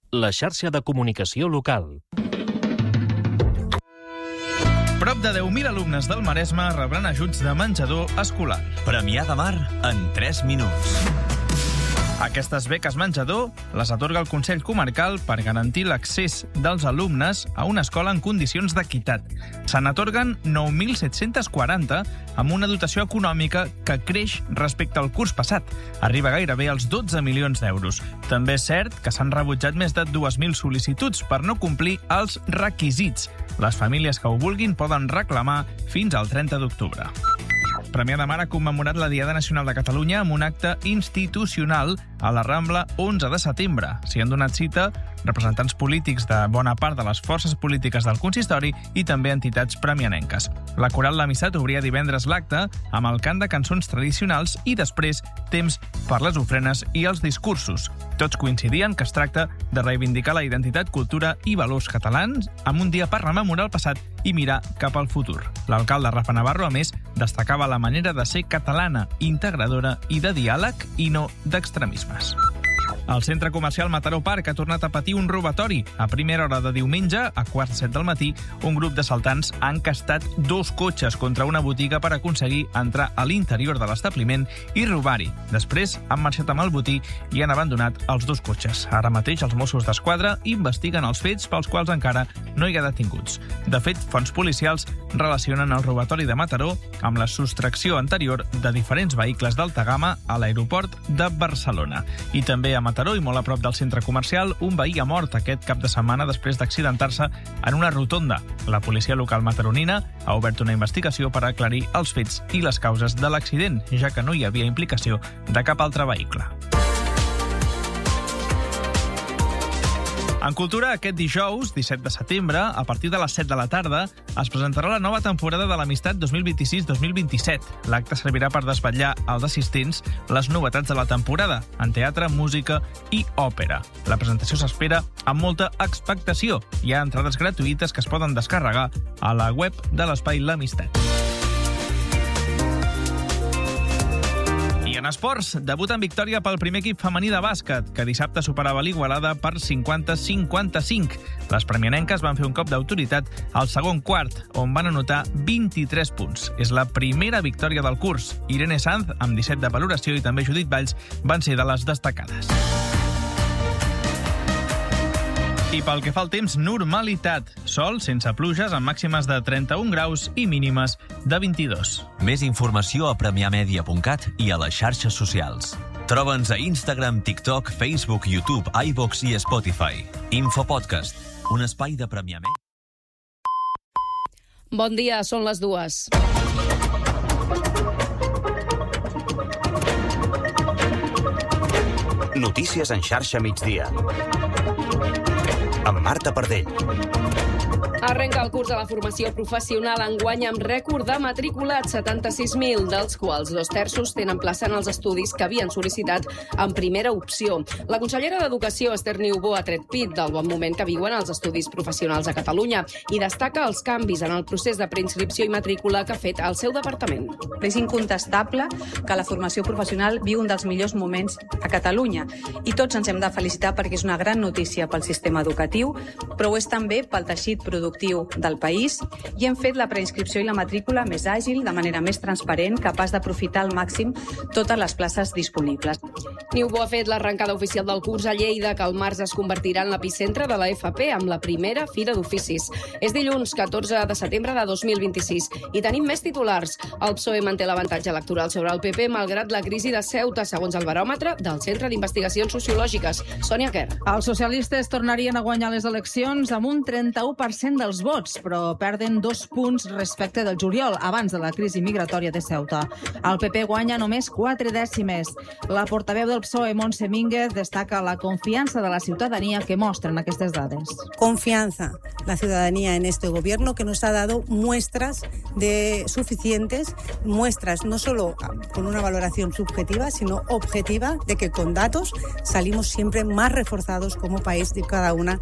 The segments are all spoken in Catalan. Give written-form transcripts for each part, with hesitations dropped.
la xarxa de comunicació local. Prop de 10.000 alumnes del Maresme rebran ajuts de menjador escolar. Premià de Mar en 3 minuts. Aquestes beques menjador les atorga el Consell Comarcal per garantir l'accés dels alumnes a una escola en condicions d'equitat. Se n'atorguen 9.740 amb una dotació econòmica que creix respecte al curs passat. Arriba gairebé als 12 milions d'euros. També és cert que s'han rebutjat més de 2.000 sol·licituds per no complir els requisits. Les famílies que ho vulguin poden reclamar fins al 30 d'octubre. Premià de Mar ha commemorat la Diada Nacional de Catalunya amb un acte institucional a la Rambla 11 de setembre. S'hi han donat cita representants polítics de bona part de les forces polítiques del consistori i també entitats premianenques. La Coral L'Amistat obria divendres l'acte amb el cant de cançons tradicionals i després temps per les ofrenes i els discursos. Tots coincidien que es tracta de reivindicar la identitat, cultura i valors catalans amb un dia per rememorar el passat i mirar cap al futur. L'alcalde Rafa Navarro, a més, destacava la manera de ser catalana, integradora i de diàleg i no d'extremismes. El centre comercial Mataró Park ha tornat a patir un robatori. A primera hora de diumenge, a 6:45 del matí, un grup d'assaltants ha encastat 2 cotxes contra una botiga per aconseguir entrar a l'interior de l'establiment i robar-hi. Després han marxat amb el botí i han abandonat els 2 cotxes. Ara mateix els Mossos d'Esquadra investiguen els fets pels quals encara no hi ha detinguts. De fet, fonts policials relacionen el robatori de Mataró amb la sostracció anterior de diferents vehicles d'alta gamma a l'aeroport de Barcelona. I també a Mataró, i molt a prop del centre comercial, un veí ha mort aquest cap de setmana després d'accidentar-se en una rotonda. La policia local mataronina ha obert una investigació per aclarir els fets i les causes de l'accident, ja que no hi havia implicació de cap altre vehicle. En cultura, aquest dijous, 17 de setembre, a partir de les 7 de la tarda, es presentarà la nova temporada de l'Amistat 2026-2027. L'acte servirà per desvetllar als assistents les novetats de la temporada, en teatre, música i òpera. La presentació s'espera amb molta expectació. Hi ha entrades gratuïtes que es poden descarregar a la web de l'Espai L'Amistat. En esports, debut en victòria pel primer equip femení de bàsquet, que dissabte superava l'Igualada per 50-55. Les premianenques van fer un cop d'autoritat al segon quart, on van anotar 23 punts. És la primera victòria del curs. Irene Sanz, amb 17 de valoració, i també Judit Valls van ser de les destacades. I pel que fa al temps, normalitat. Sol, sense pluges, amb màximes de 31 graus i mínimes de 22. Més informació a premiamedia.cat i a les xarxes socials. Troba'ns a Instagram, TikTok, Facebook, YouTube, iVoox i Spotify. Infopodcast, un espai de Premià Media. Bon dia, són les 2. Notícies en xarxa migdia. Amb Marta Pardell. Arrenca el curs de la formació professional enguany amb rècord de matriculats, 76.000, dels quals 2/3 tenen plaça en els estudis que havien sol·licitat en primera opció. La consellera d'Educació, Esther Niubó, ha tret pit del bon moment que viuen els estudis professionals a Catalunya i destaca els canvis en el procés de preinscripció i matrícula que ha fet el seu departament. És incontestable que la formació professional viu un dels millors moments a Catalunya i tots ens hem de felicitar perquè és una gran notícia pel sistema educatiu, però ho és també pel teixit productiu del país i hem fet la preinscripció i la matrícula més àgil, de manera més transparent, capaç d'aprofitar al màxim totes les places disponibles. Niubó ha fet l'arrencada oficial del curs a Lleida, que al març es convertirà en l'epicentre de la FP amb la primera Fira d'Oficis. És dilluns 14 de setembre de 2026 i tenim més titulars. El PSOE manté l'avantatge electoral sobre el PP malgrat la crisi de Ceuta, segons el baròmetre del Centre d'Investigacions Sociològiques. Sònia Quer. Els socialistes tornarien a guanyar les eleccions amb un 31% dels vots, però perden 2 punts respecte del juliol, abans de la crisi migratòria de Ceuta. El PP guanya només 4 dècimes. La portaveu del PSOE, Montse Mínguez, destaca la confiança de la ciutadania que mostren aquestes dades. Confianza la ciudadanía en este gobierno, que nos ha dado muestras suficientes, muestras no solo con una valoración subjetiva, sino objetiva, de que con datos salimos siempre más reforzados como país de cada una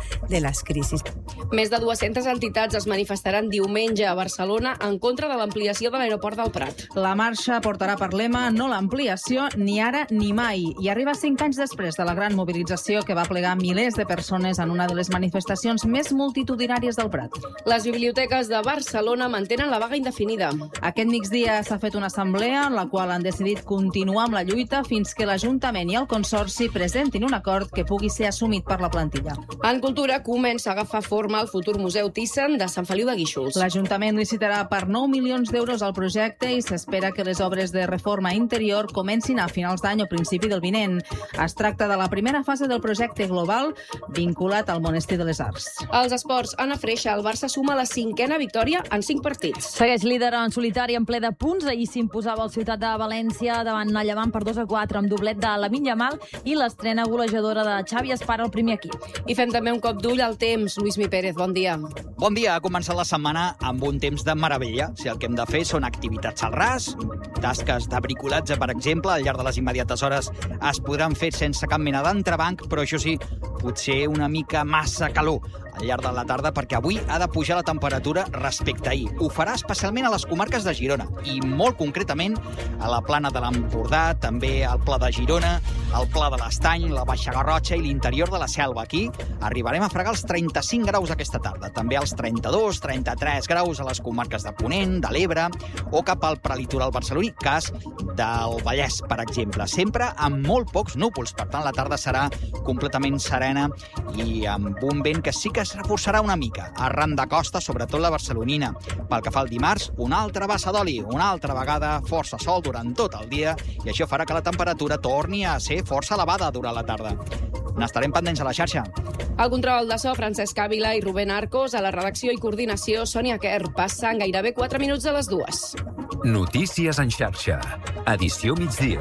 de las crisis. Més de 200 entitats es manifestaran diumenge a Barcelona en contra de l'ampliació de l'aeroport del Prat. La marxa portarà per lema no l'ampliació ni ara ni mai i arriba 5 anys després de la gran mobilització que va plegar milers de persones en una de les manifestacions més multitudinàries del Prat. Les biblioteques de Barcelona mantenen la vaga indefinida. Aquest migdia s'ha fet una assemblea en la qual han decidit continuar amb la lluita fins que l'Ajuntament i el Consorci presentin un acord que pugui ser assumit per la plantilla. En cultura comença a agafar forma el futur Museu Thyssen de Sant Feliu de Guíxols. L'Ajuntament licitarà per 9 milions d'euros al projecte i s'espera que les obres de reforma interior comencin a finals d'any o principi del vinent. Es tracta de la primera fase del projecte global vinculat al Monestir de les Arts. Als esports, Anna Freixa, el Barça suma la 5a victòria en 5 partits. Segueix líder en solitari en ple de punts. Ahir s'imposava al Ciutat de València davant el Llevant per 2-4 amb doblet de Lamine Yamal i l'estrena golejadora de Xavi Espara al primer equip. I fem també un cop d'ull al temps. Lluís Mi Pérez, bon dia. Bon dia. Ha començat la setmana amb un temps de meravella. Si el que hem de fer són activitats al ras, tasques de bricolatge, per exemple, al llarg de les immediates hores es podran fer sense cap mena d'entrebanc, però això sí, potser una mica massa calor al llarg de la tarda, perquè avui ha de pujar la temperatura respecte a ahir. Ho farà especialment a les comarques de Girona i molt concretament a la Plana de l'Empordà, també al Pla de Girona, al Pla de l'Estany, la Baixa Garrotxa i l'interior de la Selva. Aquí arribarem a fregar els 35 graus aquesta tarda, també als 32, 33 graus a les comarques de Ponent, de l'Ebre o cap al prelitoral barceloní, cas del Vallès, per exemple. Sempre amb molt pocs núvols, per tant la tarda serà completament serena i amb un vent que sí que es reforçarà una mica, arran de costa, sobretot la barcelonina. Pel que fa al dimarts, una altra bassa d'oli, una altra vegada força sol durant tot el dia i això farà que la temperatura torni a ser força elevada durant la tarda. N'estarem pendents a la xarxa. Al control de so, Francesc Ávila i Rubén Arcos, a la redacció i coordinació, Sònia Kerr. Passen gairebé 4 minuts de les 2. Notícies en xarxa. Edició migdia.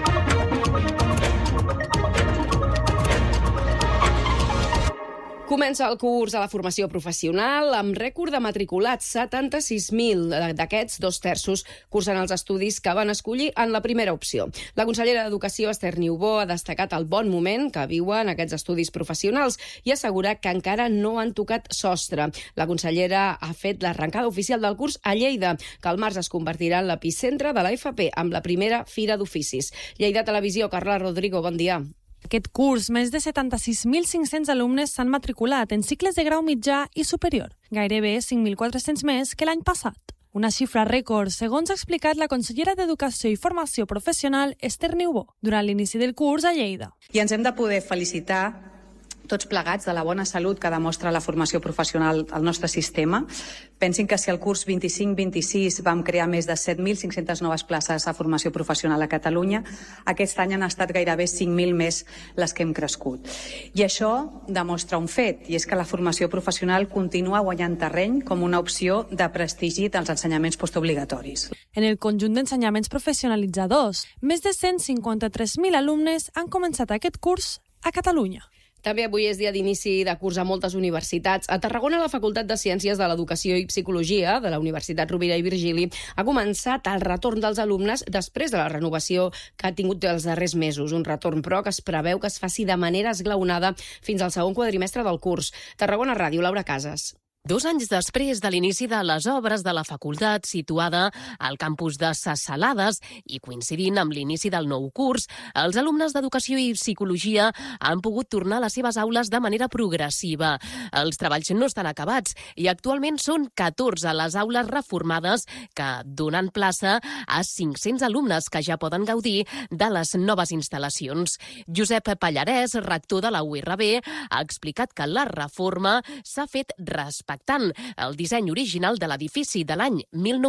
Comença el curs a la formació professional amb rècord de matriculats, 76.000. D'aquests, 2/3 cursen els estudis que van escollir en la primera opció. La consellera d'Educació, Esther Niubó, ha destacat el bon moment que viuen aquests estudis professionals i assegura que encara no han tocat sostre. La consellera ha fet l'arrencada oficial del curs a Lleida, que al març es convertirà en l'epicentre de la FP amb la primera Fira d'Oficis. Lleida Televisió, Carla Rodrigo, bon dia. Aquest curs, més de 76.500 alumnes s'han matriculat en cicles de grau mitjà i superior, gairebé 5.400 més que l'any passat. Una xifra rècord, segons ha explicat la consellera d'Educació i Formació Professional, Esther Niubó, durant l'inici del curs a Lleida. I ens hem de poder felicitar tots plegats de la bona salut que demostra la formació professional al nostre sistema. Pensin que si el curs 25-26 vam crear més de 7.500 noves places a formació professional a Catalunya, aquest any han estat gairebé 5.000 més les que hem crescut. I això demostra un fet, i és que la formació professional continua guanyant terreny com una opció de prestigi dels ensenyaments postobligatoris. En el conjunt d'ensenyaments professionalitzadors, més de 153.000 alumnes han començat aquest curs a Catalunya. També avui és dia d'inici de curs a moltes universitats. A Tarragona, la Facultat de Ciències de l'Educació i Psicologia de la Universitat Rovira i Virgili ha començat el retorn dels alumnes després de la renovació que ha tingut els darrers mesos. Un retorn, però, que es preveu que es faci de manera esglaonada fins al segon quadrimestre del curs. Tarragona Ràdio, Laura Casas. 2 anys després de l'inici de les obres de la facultat situada al campus de Ses Salades i coincidint amb l'inici del nou curs, els alumnes d'Educació i Psicologia han pogut tornar a les seves aules de manera progressiva. Els treballs no estan acabats i actualment són 14 les aules reformades que donen plaça a 500 alumnes que ja poden gaudir de les noves instal·lacions. Josep Pallarès, rector de la URB, ha explicat que la reforma s'ha fet respectant el disseny original de l'edifici de l'any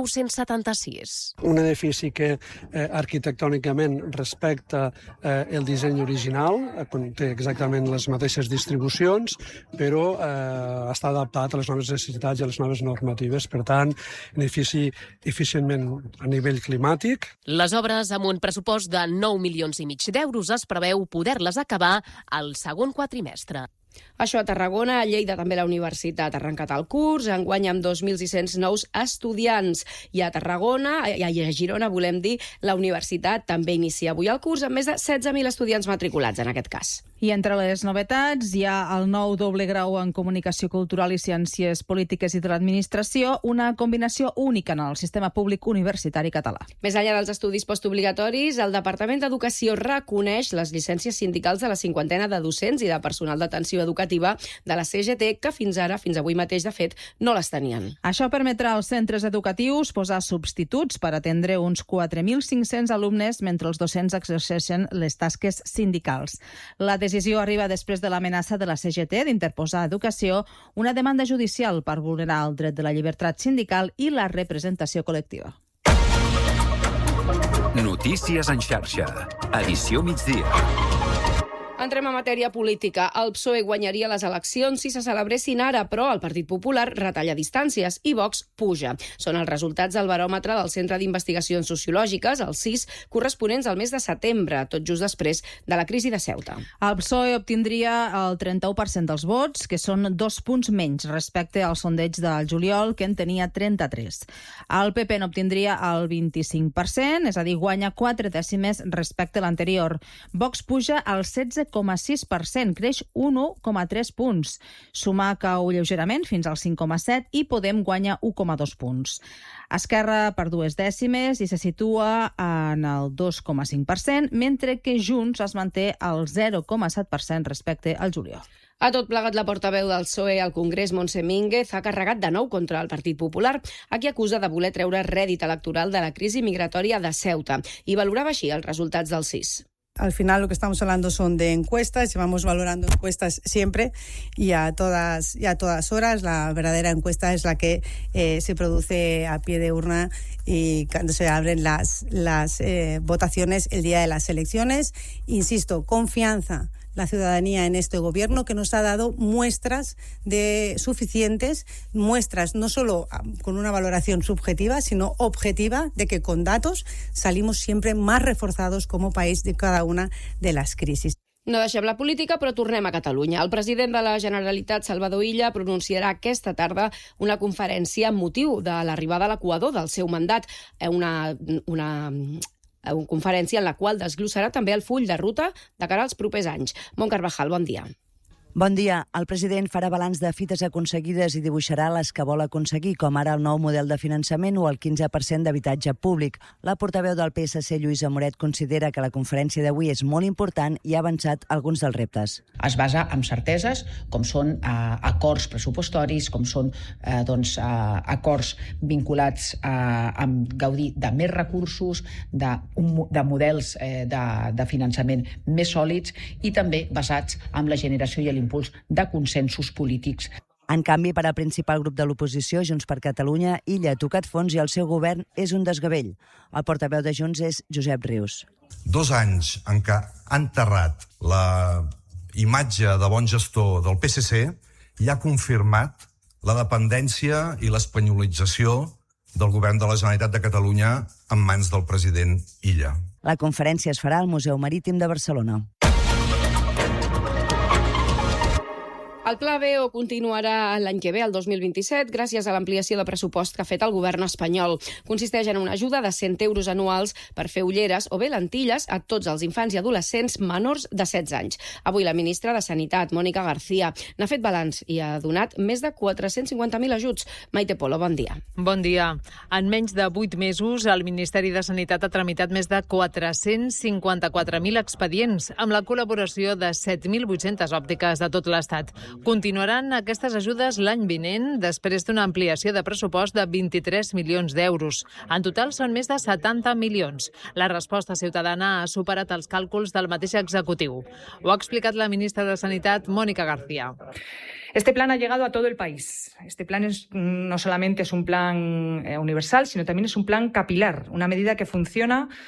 1976. Un edifici que arquitectònicament respecta el disseny original, conté exactament les mateixes distribucions, però està adaptat a les noves necessitats i a les noves normatives. Per tant, un edifici eficientment a nivell climàtic. Les obres amb un pressupost de 9,5 milions d'euros es preveu poder-les acabar al segon quadrimestre. Això a Tarragona, a Lleida també la universitat ha arrencat el curs, enguany amb 2.600 nous estudiants. I a Tarragona, i a Girona, volem dir, la universitat també inicia avui el curs amb més de 16.000 estudiants matriculats, en aquest cas. I entre les novetats hi ha el nou doble grau en Comunicació Cultural i Ciències Polítiques i de l'Administració, una combinació única en el sistema públic universitari català. Més enllà dels estudis postobligatoris, el Departament d'Educació reconeix les llicències sindicals de la 50ena de docents i de personal d'atenció educativa de la CGT, que fins avui mateix, de fet, no les tenien. Això permetrà als centres educatius posar substituts per atendre uns 4.500 alumnes mentre els docents exerceixen les tasques sindicals. La decisió arriba després de l'amenaça de la CGT d'interposar a Educació una demanda judicial per vulnerar el dret de la llibertat sindical i la representació col·lectiva. Notícies en xarxa. Edició migdia. Entrem a matèria política. El PSOE guanyaria les eleccions si se celebressin ara, però el Partit Popular retalla distàncies i Vox puja. Són els resultats del baròmetre del Centre d'Investigacions Sociològiques, el CIS, corresponents al mes de setembre, tot just després de la crisi de Ceuta. El PSOE obtindria el 31% dels vots, que són 2 punts menys respecte al sondeig del juliol, que en tenia 33. El PP n'obtindria el 25%, és a dir, guanya 4 dècimes respecte a l'anterior. Vox puja al 16,6%, creix 1,3 punts. Sumar cau lleugerament fins al 5,7% i Podem guanya 1,2 punts. Esquerra per 2 dècimes i se situa en el 2,5%, mentre que Junts es manté al 0,7% respecte al juliol. A tot plegat, la portaveu del PSOE al Congrés, Montse Mínguez, ha carregat de nou contra el Partit Popular, a qui acusa de voler treure rèdit electoral de la crisi migratòria de Ceuta, i valorava així els resultats del CIS. Al final lo que estamos hablando son de encuestas, llevamos valorando encuestas siempre y a todas horas. La verdadera encuesta es la que se produce a pie de urna y cuando se abren las votaciones el día de las elecciones. Insisto, confianza la ciudadanía en este gobierno, que nos ha dado muestras suficientes, muestras no solo con una valoración subjetiva, sino objetiva, de que con datos salimos siempre más reforzados como país de cada una de las crisis. No deixem la política, però tornem a Catalunya. El president de la Generalitat, Salvador Illa, pronunciarà aquesta tarda una conferència amb motiu de l'arribada a l'equador del seu mandat, una conferència en la qual desglossarà també el full de ruta de cara als propers anys. Mont Carvajal, bon dia. Bon dia. El president farà balanç de fites aconseguides i dibuixarà les que vol aconseguir, com ara el nou model de finançament o el 15% d'habitatge públic. La portaveu del PSC, Lluïsa Moret, considera que la conferència d'avui és molt important i ha avançat alguns dels reptes. Es basa en certeses, com són acords pressupostaris, com són acords vinculats a gaudir de més recursos, de models de finançament més sòlids i també basats en la generació i l'impuls de consensos polítics. En canvi, per al principal grup de l'oposició, Junts per Catalunya, Illa ha tocat fons i el seu govern és un desgavell. El portaveu de Junts és Josep Rius. 2 anys en què ha enterrat la imatge de bon gestor del PSC i ha confirmat la dependència i l'espanyolització del govern de la Generalitat de Catalunya en mans del president Illa. La conferència es farà al Museu Marítim de Barcelona. El Pla B continuarà l'any que ve, el 2027, gràcies a l'ampliació de pressupost que ha fet el govern espanyol. Consisteix en una ajuda de 100 euros anuals per fer ulleres o bé lentilles a tots els infants i adolescents menors de 16 anys. Avui la ministra de Sanitat, Mònica García, n'ha fet balanç i ha donat més de 450.000 ajuts. Maite Polo, bon dia. Bon dia. En menys de 8 mesos, el Ministeri de Sanitat ha tramitat més de 454.000 expedients, amb la col·laboració de 7.800 òptiques de tot l'Estat. Continuaran aquestes ajudes l'any vinent, després d'una ampliació de pressupost de 23 milions d'euros. En total són més de 70 milions. La resposta ciutadana ha superat els càlculs del mateix executiu. Ho ha explicat la ministra de Sanitat, Mónica García. Este plan ha llegado a todo el país. Este plan no solamente es un plan universal, sino también es un plan capilar, una medida que funciona